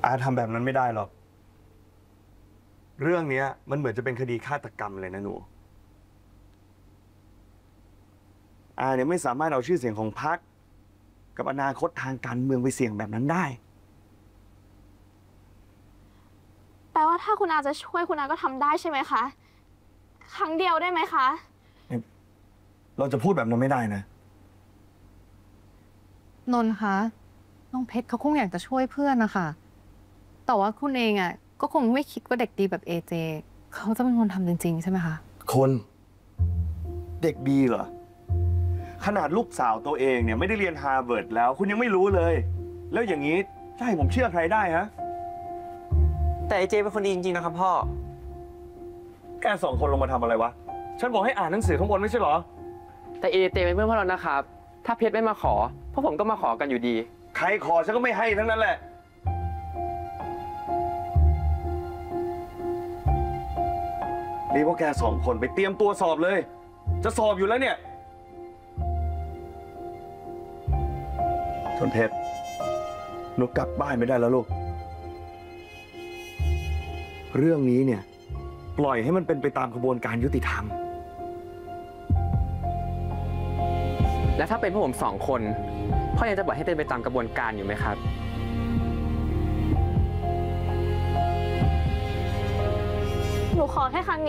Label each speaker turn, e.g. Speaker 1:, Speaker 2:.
Speaker 1: อาทำแบบนั้นไม่ได้หรอกเรื่องนี้มันเหมือนจะเป็นคดีฆาตกรรมเลยนะหนูอาเนี่ยไม่สามารถเอาชื่อเสียงของพรรคกับอนาคตทางการเมืองไปเสี่ยงแบบนั้นได้
Speaker 2: แปลว่าถ้าคุณอาจะช่วยคุณอาก็ทำได้ใช่ไหมคะครั้งเดียวได้ไหมคะ
Speaker 1: เราจะพูดแบบนั้นไม่ได้นะ
Speaker 3: นนท์คะน้องเพชรเขาคงอยากจะช่วยเพื่อนนะคะแต่ว่าคุณเองอ่ะก็คงไม่คิดว่าเด็กดีแบบเอเจเขาจะเป็นคนทำจริงๆใช่ไหมคะ
Speaker 1: คนเด็กดีเหรอขนาดลูกสาวตัวเองเนี่ยไม่ได้เรียนฮาร์วาร์ดแล้วคุณยังไม่รู้เลยแล้วอย่างนี้จะให้ผมเชื่อใครได้ฮะ
Speaker 4: แต่ไอเจเป็นคนดีจริงๆนะครับพ่อ
Speaker 1: แกสองคนลงมาทำอะไรวะฉันบอกให้อ่านหนังสือข้างบนไม่ใช่เหรอ
Speaker 4: แต่เอเจเป็นเพื่อนพ่อเรานะครับถ้าเพชรไม่มาขอพวกผมก็มาขอกันอยู่ดี
Speaker 1: ใครขอฉันก็ไม่ให้ทั้งนั้นแหละนี่พวกแกสองคนไปเตรียมตัวสอบเลยจะสอบอยู่แล้วเนี่ยชนเพชรหนูกลับบ้านไม่ได้แล้วลูกเรื่องนี้เนี่ยปล่อยให้มันเป็นไปตามกระบวนการยุติธรรม
Speaker 4: และถ้าเป็นพวกผม2 คนพ่อยังจะปล่อยให้เป็นไปตามกระบวนการอยู่ไหมครับ
Speaker 2: หนูขอแค่ครั้งนี้